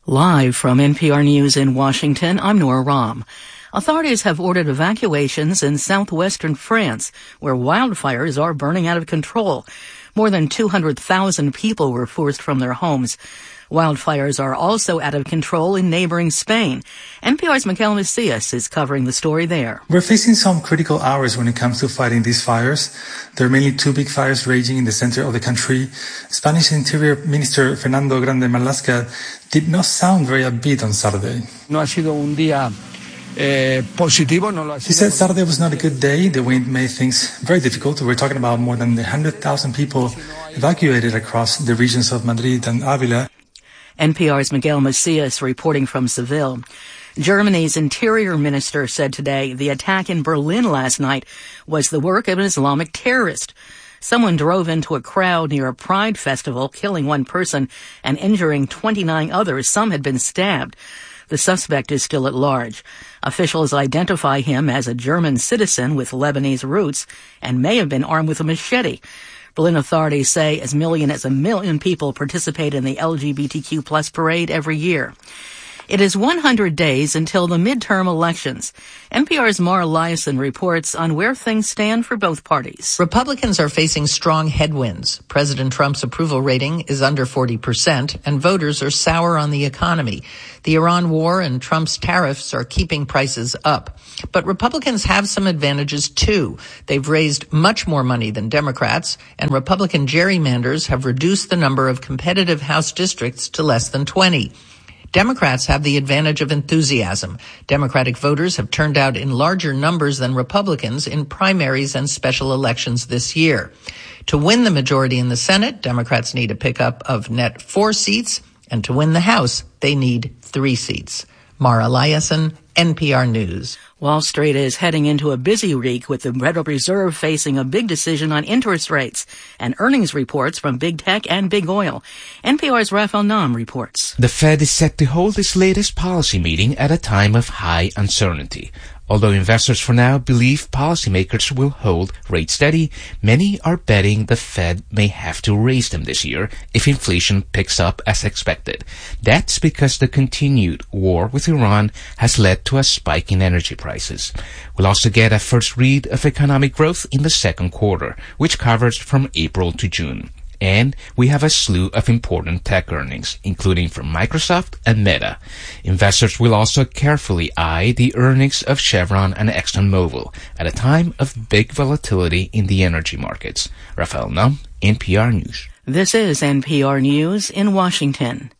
Live from NPR News in Washington, I'm Nora Rahm. Authorities have ordered evacuations in southwestern France, where wildfires are burning out of control. More than 200,000 people were forced from their homes. Wildfires are also out of control in neighboring Spain. NPR's Miguel Macias is covering the story there. We're facing some critical hours when it comes to fighting these fires. There are mainly two big fires raging in the center of the country. Spanish Interior Minister Fernando Grande Marlaska did not sound very upbeat on Saturday. No ha sido un día positivo. He said Saturday was not a good day. The wind made things very difficult. We're talking about more than 100,000 people evacuated across the regions of Madrid and Avila. NPR's Miguel Macias reporting from Seville. Germany's interior minister said today the attack in Berlin last night was the work of an Islamic terrorist. Someone drove into a crowd near a pride festival, killing one person and injuring 29 others. Some had been stabbed. The suspect is still at large. Officials identify him as a German citizen with Lebanese roots and may have been armed with a machete. Berlin authorities say as a million people participate in the LGBTQ plus parade every year. It is 100 days until the midterm elections. NPR's Mara Liasson reports on where things stand for both parties. Republicans are facing strong headwinds. President Trump's approval rating is under 40%, and voters are sour on the economy. The Iran war and Trump's tariffs are keeping prices up. But Republicans have some advantages, too. They've raised much more money than Democrats, and Republican gerrymanders have reduced the number of competitive House districts to less than 20. Democrats have the advantage of enthusiasm. Democratic voters have turned out in larger numbers than Republicans in primaries and special elections this year. To win the majority in the Senate, Democrats need a pickup of net 4 seats, and to win the House, they need 3 seats. Mara Liasson, NPR News. Wall Street is heading into a busy week with the Federal Reserve facing a big decision on interest rates and earnings reports from big tech and big oil. NPR's Raphael Nam reports. The Fed is set to hold its latest policy meeting at a time of high uncertainty. Although investors for now believe policymakers will hold rates steady, many are betting the Fed may have to raise them this year if inflation picks up as expected. That's because the continued war with Iran has led to a spike in energy prices. We'll also get a first read of economic growth in the second quarter, which covers from April to June. And we have a slew of important tech earnings, including from Microsoft and Meta. Investors will also carefully eye the earnings of Chevron and ExxonMobil at a time of big volatility in the energy markets. Raphael Nam, NPR News. This is NPR News in Washington.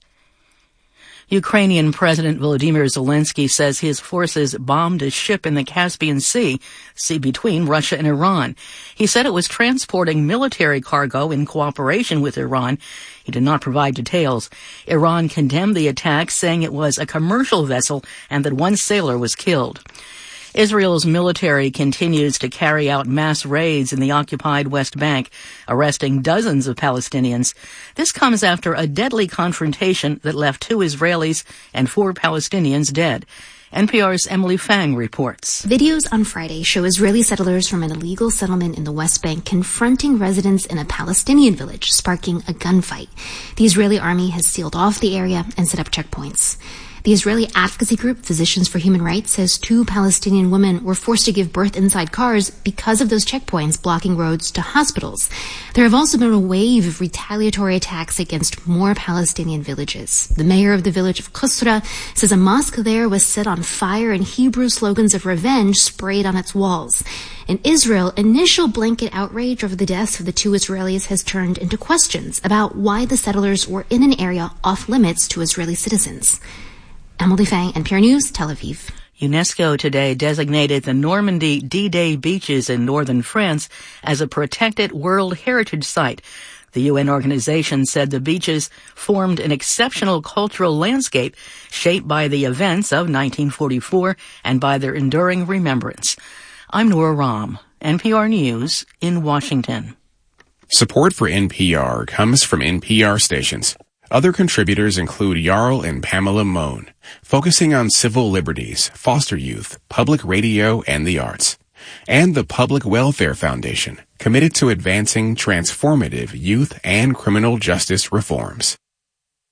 Ukrainian President Volodymyr Zelensky says his forces bombed a ship in the Caspian Sea between Russia and Iran. He said it was transporting military cargo in cooperation with Iran. He did not provide details. Iran condemned the attack, saying it was a commercial vessel and that one sailor was killed. Israel's military continues to carry out mass raids in the occupied West Bank, arresting dozens of Palestinians. This comes after a deadly confrontation that left 2 Israelis and 4 Palestinians dead. NPR's Emily Fang reports. Videos on Friday show Israeli settlers from an illegal settlement in the West Bank confronting residents in a Palestinian village, sparking a gunfight. The Israeli army has sealed off the area and set up checkpoints. The Israeli advocacy group Physicians for Human Rights says 2 Palestinian women were forced to give birth inside cars because of those checkpoints blocking roads to hospitals. There have also been a wave of retaliatory attacks against more Palestinian villages. The mayor of the village of Qusra says a mosque there was set on fire and Hebrew slogans of revenge sprayed on its walls. In Israel, initial blanket outrage over the deaths of the 2 Israelis has turned into questions about why the settlers were in an area off limits to Israeli citizens. Emily Fang, NPR News, Tel Aviv. UNESCO today designated the Normandy D-Day beaches in northern France as a protected World Heritage Site. The UN organization said the beaches formed an exceptional cultural landscape shaped by the events of 1944 and by their enduring remembrance. I'm Nora Rahm, NPR News in Washington. Support for NPR comes from NPR stations. Other contributors include Jarl and Pamela Mohn, focusing on civil liberties, foster youth, public radio, and the arts. And the Public Welfare Foundation, committed to advancing transformative youth and criminal justice reforms.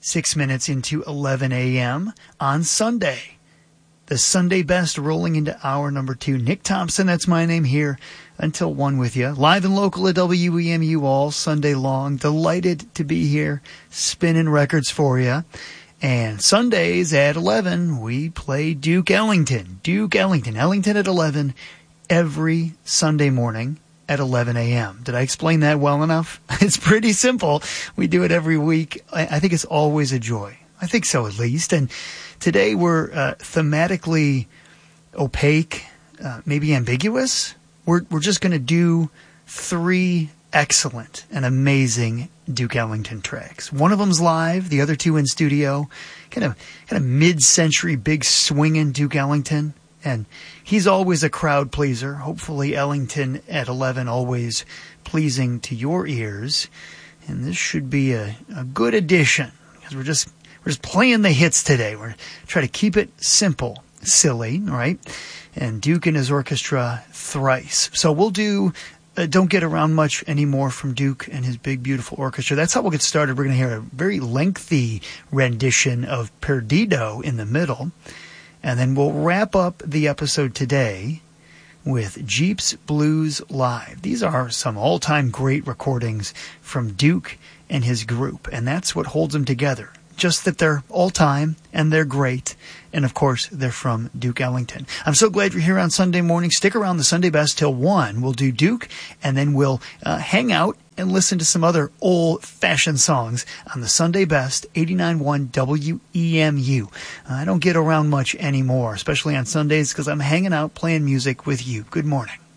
6 minutes into 11 a.m. on Sunday. The Sunday Best rolling into hour number 2. Nick Thompson, that's my name, here until 1 with you. Live and local at WEMU all Sunday long. Delighted to be here, spinning records for you. And Sundays at 11, we play Duke Ellington. Duke Ellington. Ellington at 11 every Sunday morning at 11 a.m. Did I explain that well enough? It's pretty simple. We do it every week. I think it's always a joy. I think so, at least. And today we're thematically opaque, maybe ambiguous. We're just going to do 3 excellent and amazing Duke Ellington tracks. One of them's live, the other 2 in studio. Kind of mid-century, big swinging Duke Ellington. And he's always a crowd pleaser. Hopefully Ellington at 11 always pleasing to your ears. And this should be a good addition, because we're just playing the hits today. We're trying to keep it simple, silly, right? And Duke and his orchestra thrice. So we'll do Don't Get Around Much anymore from Duke and his big, beautiful orchestra. That's how we'll get started. We're going to hear a very lengthy rendition of Perdido in the middle. And then we'll wrap up the episode today with Jeeps Blues Live. These are some all-time great recordings from Duke and his group. And that's what holds them together. Just that they're all-time, and they're great, and of course, they're from Duke Ellington. I'm so glad you're here on Sunday morning. Stick around the Sunday Best till 1. We'll do Duke, and then we'll hang out and listen to some other old-fashioned songs on the Sunday Best 89.1 WEMU. I don't get around much anymore, especially on Sundays, because I'm hanging out playing music with you. Good morning.